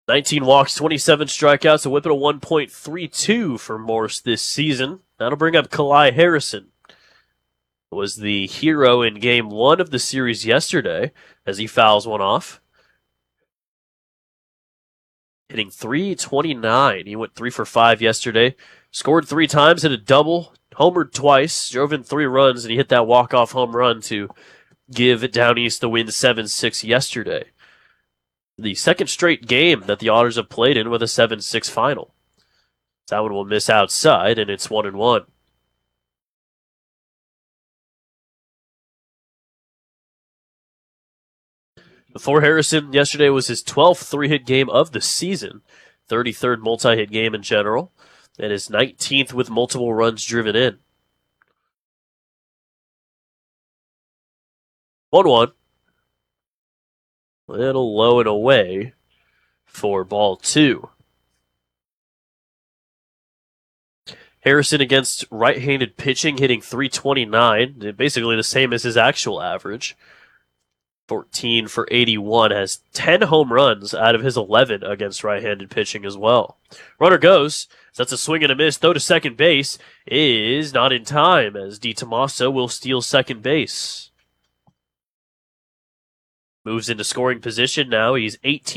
19 walks, 27 strikeouts, a whip at a 1.32 for Morse this season. That'll bring up Kalai Harrison. Was the hero in game 1 of the series yesterday as he fouls one off. Hitting .329. He went 3 for 5 yesterday. Scored 3 times, hit a double, homered twice, drove in 3 runs, and he hit that walk-off home run to give Down East the win 7-6 yesterday. The second straight game that the Otters have played in with a 7-6 final. That one will miss outside, and it's 1-1. For Harrison, yesterday was his 12th 3-hit game of the season, 33rd multi-hit game in general, and his 19th with multiple runs driven in. 1-1. Little low and away for ball 2. Harrison against right-handed pitching, hitting .329, basically the same as his actual average. 14 for 81, has 10 home runs out of his 11 against right-handed pitching as well. Runner goes. That's a swing and a miss. Throw to second base is not in time as DiTomaso will steal second base. Moves into scoring position now. He's 18